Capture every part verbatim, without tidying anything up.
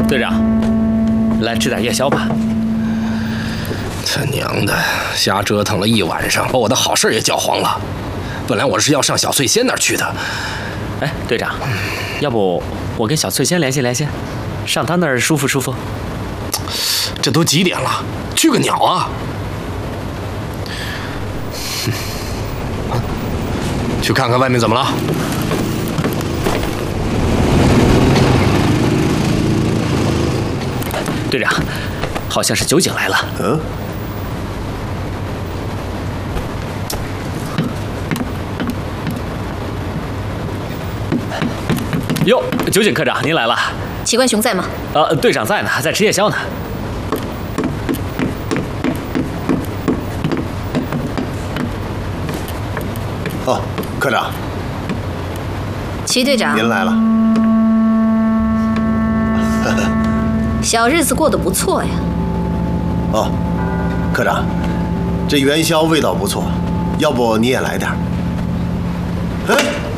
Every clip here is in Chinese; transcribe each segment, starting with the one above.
队长，来吃点夜宵吧。 他娘的，瞎折腾了一晚上，把我的好事也搅黄了。本来我是要上小翠仙那儿去的。 哎，队长，要不我跟小翠仙联系联系，上她那儿舒服舒服。 这都几点了？去个鸟啊！去看看外面怎么了。 队长，好像是酒警来了。 嗯。 哟，酒井科长，您来了。 奇观熊在吗？ 呃，队长在呢，在吃夜宵呢。 哦，科长。 齐队长， 您来了。 小日子过得不错呀。 哦，科长，这元宵味道不错，要不你也来点？哎，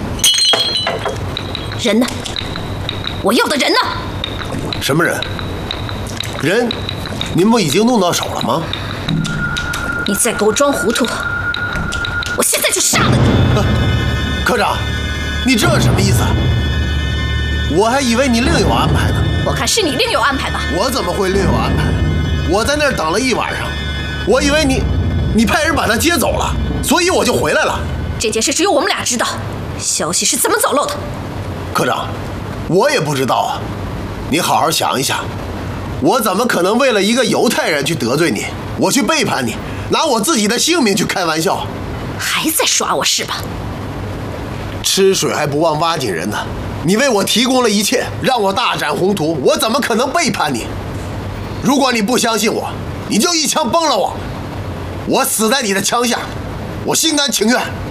人呢？我要的人呢？ 什么人？人，您不已经弄到手了吗？ 你再给我装糊涂，我现在就杀了你！ 啊、科长，你这什么意思？我还以为你另有安排呢。 我看是你另有安排吧。 我怎么会另有安排？我在那儿等了一晚上，我以为你，你派人把他接走了，所以我就回来了。 这件事只有我们俩知道，消息是怎么走漏的？ 科长，我也不知道啊。你好好想一想，我怎么可能为了一个犹太人去得罪你，我去背叛你，拿我自己的性命去开玩笑？ 还在耍我是吧？ 吃水还不忘挖井人呢。你为我提供了一切，让我大展宏图，我怎么可能背叛你？如果你不相信我，你就一枪崩了我，我死在你的枪下，我心甘情愿。